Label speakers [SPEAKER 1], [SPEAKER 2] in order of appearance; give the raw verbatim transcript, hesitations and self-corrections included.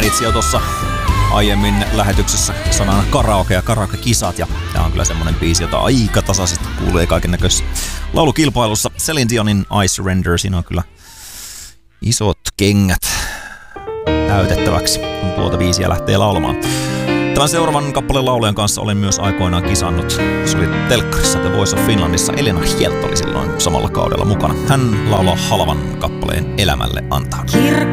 [SPEAKER 1] mainitsi jo tuossa aiemmin lähetyksessä sanan karaoke ja karaoke-kisat, ja tää on kyllä semmonen biisi, jota aika tasaisesti kuulee kaiken näköisessä laulukilpailussa. Celine Dionin I Surrender, siinä on kyllä isot kengät täytettäväksi, kun tuota biisiä lähtee laulamaan. Tämän seuraavan kappaleen laulajan kanssa olen myös aikoinaan kisannut. Se oli telkkarissa The Voice of Finlandissa. Elena Hielt oli silloin samalla kaudella mukana. Hän laulaa halvan kappaleen Elämälle antaa.